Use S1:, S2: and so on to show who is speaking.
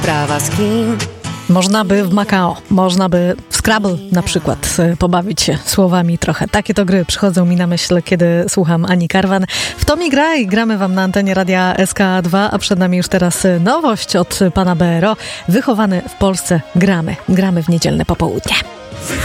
S1: sprawa z kim?
S2: Można by w Macao, można by w Scrabble na przykład pobawić się słowami trochę. Takie to gry przychodzą mi na myśl, kiedy słucham Ani Karwan. W to mi gra i gramy wam na antenie Radia SK2, a przed nami już teraz nowość od pana BRO. Wychowany w Polsce gramy w niedzielne popołudnie.